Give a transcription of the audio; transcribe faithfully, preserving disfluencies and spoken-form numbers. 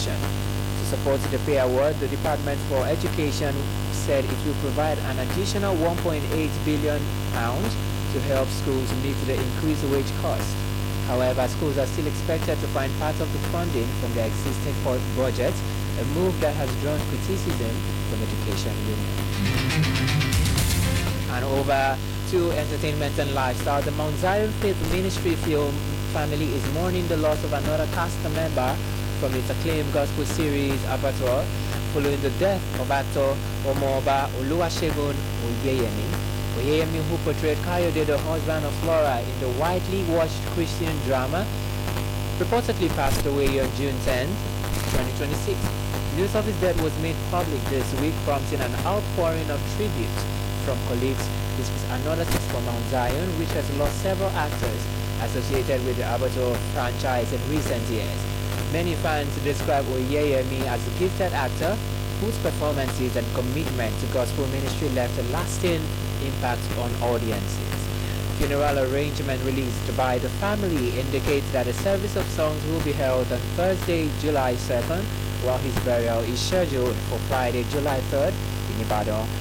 Foundation. To support the pay award, the Department for Education said it will provide an additional one point eight billion pounds to help schools meet the increased wage cost. However, schools are still expected to find part of the funding from their existing budget, a move that has drawn criticism from education unions. And over to entertainment and lifestyle, the Mount Zion Faith Ministry film family is mourning the loss of another cast member from its acclaimed gospel series Abattoir, following the death of actor Omoba Oluwasegun Oyeyemi. Oyeyemi, who portrayed Kayode, the husband of Flora, in the widely watched Christian drama, reportedly passed away on June tenth, twenty twenty-six. News of his death was made public this week, prompting an outpouring of tribute from colleagues. This is another test for Mount Zion, which has lost several actors associated with the Abattoir franchise in recent years. Many fans describe Oyeyemi as a gifted actor whose performances and commitment to gospel ministry left a lasting impact on audiences. Funeral arrangement released by the family indicates that a service of songs will be held on Thursday, July second, while his burial is scheduled for Friday, July third in Ibadan.